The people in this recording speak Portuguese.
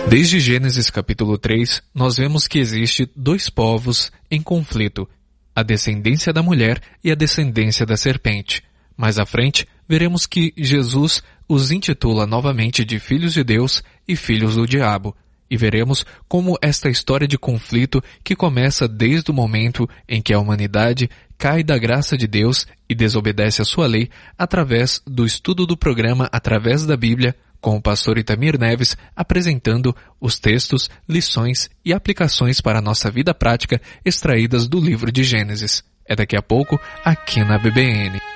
Desde Gênesis capítulo 3, nós vemos que existe dois povos em conflito, a descendência da mulher e a descendência da serpente. Mais à frente, veremos que Jesus os intitula novamente de filhos de Deus e filhos do diabo, e veremos como esta história de conflito que começa desde o momento em que a humanidade cai da graça de Deus e desobedece a sua lei através do estudo do programa Através da Bíblia, com o pastor Itamir Neves apresentando os textos, lições e aplicações para a nossa vida prática extraídas do livro de Gênesis. É daqui a pouco, aqui na BBN.